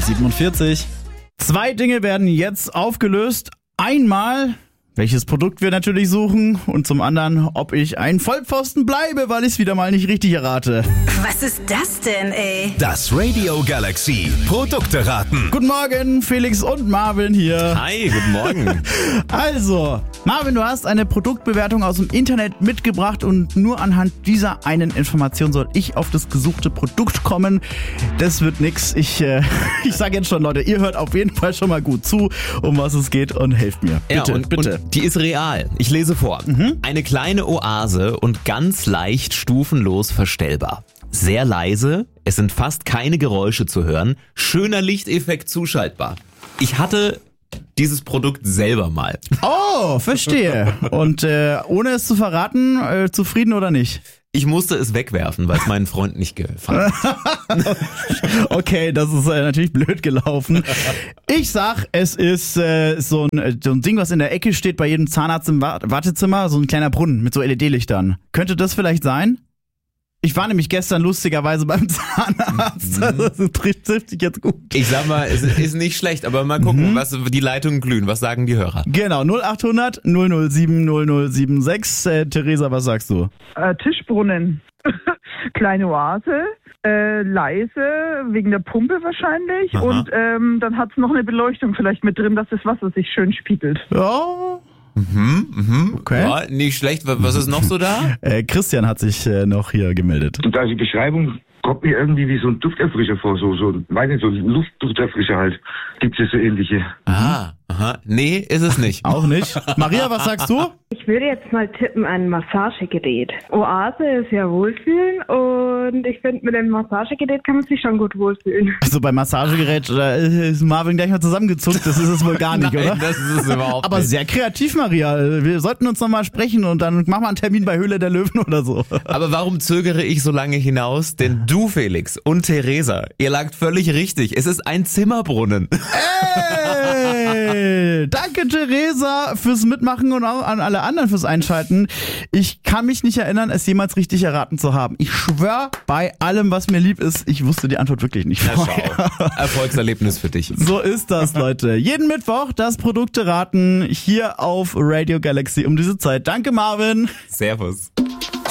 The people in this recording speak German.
9:47 Uhr. 2 Dinge werden jetzt aufgelöst. Einmal, welches Produkt wir natürlich suchen und zum anderen, ob ich ein Vollpfosten bleibe, weil ich es wieder mal nicht richtig errate. Was ist das denn, ey? Das Radio Galaxy Produkte raten. Guten Morgen, Felix und Marvin hier. Hi, guten Morgen. Also, Marvin, du hast eine Produktbewertung aus dem Internet mitgebracht und nur anhand dieser einen Information soll ich auf das gesuchte Produkt kommen. Das wird nix. Ich sage jetzt schon, Leute, ihr hört auf jeden Fall schon mal gut zu, um was es geht und helft mir. Bitte, bitte. Und die ist real. Ich lese vor. Eine kleine Oase und ganz leicht stufenlos verstellbar. Sehr leise, es sind fast keine Geräusche zu hören, schöner Lichteffekt zuschaltbar. Ich hatte dieses Produkt selber mal. Oh, verstehe. Und ohne es zu verraten, zufrieden oder nicht? Ich musste es wegwerfen, weil es meinen Freund nicht gefallen hat. Okay, das ist natürlich blöd gelaufen. Ich sag, es ist so ein Ding, was in der Ecke steht bei jedem Zahnarzt im Wartezimmer, so ein kleiner Brunnen mit so LED-Lichtern. Könnte das vielleicht sein? Ich war nämlich gestern lustigerweise beim Zahnarzt. Das trifft sich jetzt gut. Ich sag mal, es ist nicht schlecht, aber mal gucken, was die Leitungen glühen. Was sagen die Hörer? Genau, 0800 007 0076. Theresa, was sagst du? Tischbrunnen. Kleine Oase. Leise, wegen der Pumpe wahrscheinlich. Aha. Und dann hat's noch eine Beleuchtung vielleicht mit drin, dass das Wasser sich schön spiegelt. Ja. Okay. Ja, nicht schlecht. Was ist noch so da? Christian hat sich noch hier gemeldet. Und da die Beschreibung kommt mir irgendwie wie so ein Dufterfrischer vor, so Luftdufterfrischer halt. Gibt es so ähnliche? Aha. Nee, ist es nicht. Auch nicht. Maria, was sagst du? Ich würde jetzt mal tippen, ein Massagegerät. Oase ist ja Wohlfühlen und ich finde, mit dem Massagegerät kann man sich schon gut wohlfühlen. Also beim Massagegerät, da ist Marvin gleich mal zusammengezuckt, das ist es wohl gar nicht, Nein, oder? das ist es überhaupt Aber nicht. sehr kreativ, Maria. Wir sollten uns nochmal sprechen und dann machen wir einen Termin bei Höhle der Löwen oder so. Aber warum zögere ich so lange hinaus? Denn du, Felix, und Theresa, ihr lagt völlig richtig. Es ist ein Zimmerbrunnen. Hey, danke Theresa fürs Mitmachen und auch an alle anderen fürs Einschalten. Ich kann mich nicht erinnern, es jemals richtig erraten zu haben. Ich schwör bei allem, was mir lieb ist, ich wusste die Antwort wirklich nicht vorher. Erfolgserlebnis für dich. So ist das, Leute. Jeden Mittwoch das Produkte raten hier auf Radio Galaxy um diese Zeit. Danke, Marvin. Servus.